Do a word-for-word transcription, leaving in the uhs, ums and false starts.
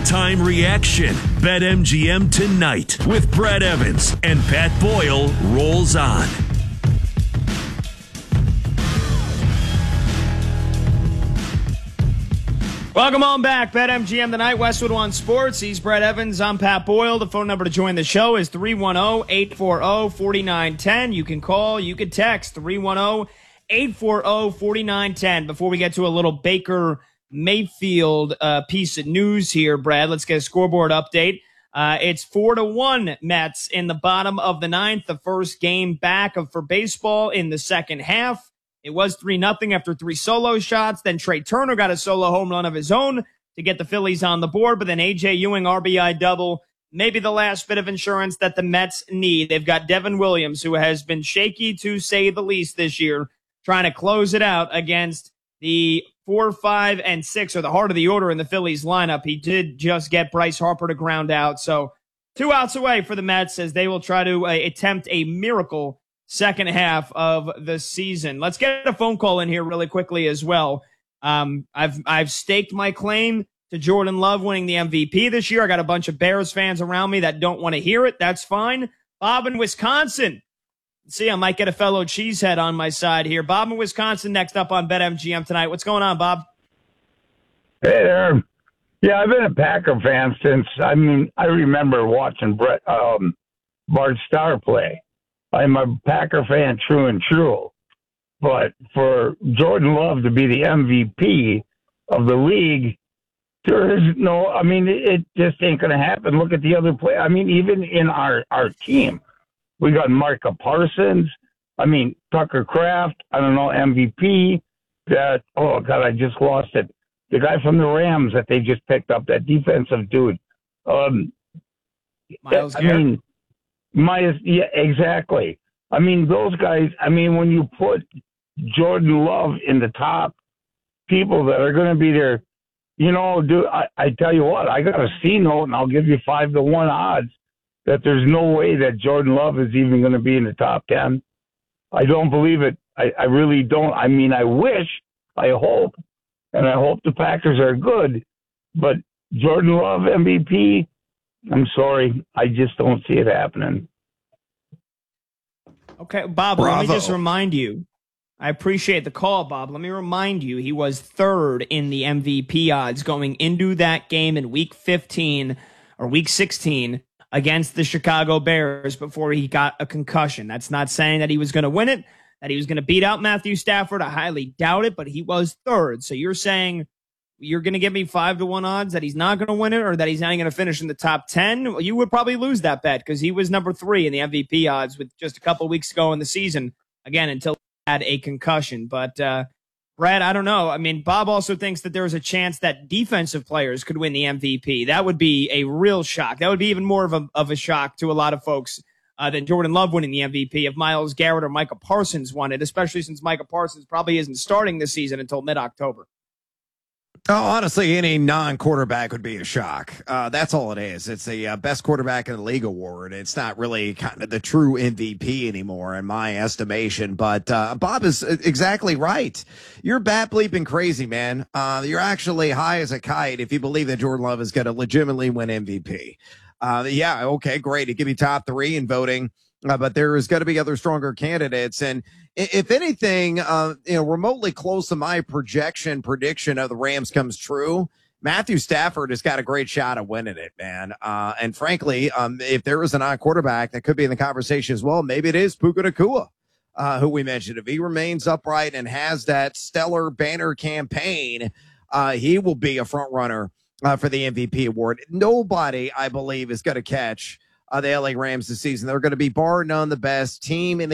real-time reaction. BetMGM Tonight with Brad Evans and Pat Boyle rolls on. Welcome on back. BetMGM Tonight, Westwood One Sports. He's Brad Evans. I'm Pat Boyle. The phone number to join the show is three one zero, eight four zero, four nine one zero. You can call, you can text three one zero, eight four zero, four nine one zero. Before we get to a little Baker Mayfield uh, piece of news here, Brad, let's get a scoreboard update. Uh, it's four to one Mets in the bottom of the ninth, the first game back of for baseball in the second half. It was three nothing after three solo shots. Then Trey Turner got a solo home run of his own to get the Phillies on the board. But then A J Ewing R B I double, maybe the last bit of insurance that the Mets need. They've got Devin Williams, who has been shaky to say the least this year, trying to close it out against the four, five, and six, or the heart of the order in the Phillies lineup. He did just get Bryce Harper to ground out. So two outs away for the Mets as they will try to uh, attempt a miracle second half of the season. Let's get a phone call in here really quickly as well. Um, I've I've staked my claim to Jordan Love winning the M V P this year. I got a bunch of Bears fans around me that don't want to hear it. That's fine. Bob in Wisconsin. See, I might get a fellow cheesehead on my side here. Bob in Wisconsin next up on BetMGM Tonight. What's going on, Bob? Hey there. Yeah, I've been a Packer fan since, I mean, I remember watching Brett, um, Bart Starr play. I'm a Packer fan, true and true. But for Jordan Love to be the M V P of the league, there is no, I mean, it just ain't going to happen. Look at the other play. I mean, even in our, our team, we got Micah Parsons. I mean, Tucker Kraft, I don't know, M V P. That, oh, God, I just lost it. The guy from the Rams that they just picked up, that defensive dude. Um, Myles I Garrett. mean, Myers, yeah, exactly. I mean, those guys, I mean, when you put Jordan Love in the top people that are going to be there, you know, do I, I tell you what, I got a C note, and I'll give you five to one odds that there's no way that Jordan Love is even going to be in the top ten. I don't believe it. I, I really don't. I mean, I wish, I hope, and I hope the Packers are good, but Jordan Love M V P, I'm sorry, I just don't see it happening. Okay, Bob, Bravo. let me just remind you. I appreciate the call, Bob. Let me remind you, he was third in the M V P odds going into that game in week fifteen or week sixteen against the Chicago Bears before he got a concussion. That's not saying that he was going to win it, that he was going to beat out Matthew Stafford. I highly doubt it, but he was third. So you're saying you're going to give me five to one odds that he's not going to win it, or that he's not going to finish in the top ten? Well, you would probably lose that bet because he was number three in the M V P odds with just a couple weeks ago in the season, again, until he had a concussion. But, uh, Brad, I don't know. I mean, Bob also thinks that there's a chance that defensive players could win the M V P. That would be a real shock. That would be even more of a, of a shock to a lot of folks uh, than Jordan Love winning the M V P if Myles Garrett or Micah Parsons won it, especially since Micah Parsons probably isn't starting this season until mid-October. Oh, honestly, any non-quarterback would be a shock. Uh, that's all it is. It's the uh, best quarterback in the league award. It's not really kind of the true M V P anymore, in my estimation. But uh, Bob is exactly right. You're bat bleeping crazy, man. Uh, you're actually high as a kite if you believe that Jordan Love is going to legitimately win M V P. Uh, yeah, okay, great. It give you top three in voting. Uh, but there is going to be other stronger candidates. And if anything, uh, you know, remotely close to my projection prediction of the Rams comes true, Matthew Stafford has got a great shot at winning it, man. Uh, and frankly, um, if there is a non-quarterback that could be in the conversation as well, maybe it is Puka Nacua, uh, who we mentioned. If he remains upright and has that stellar banner campaign, uh, he will be a front runner uh, for the M V P award. Nobody, I believe, is going to catch Uh, the L A Rams this season. They're going to be bar none the best team in the